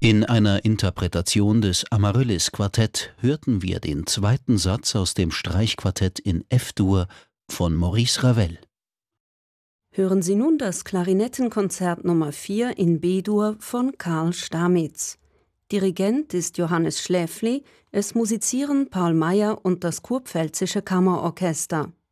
In einer Interpretation des Amaryllis-Quartett hörten wir den zweiten Satz aus dem Streichquartett in F-Dur von Maurice Ravel. Hören Sie nun das Klarinettenkonzert Nummer 4 in B-Dur von Karl Stamitz. Dirigent ist Johannes Schläfli, es musizieren Paul Meyer und das Kurpfälzische Kammerorchester.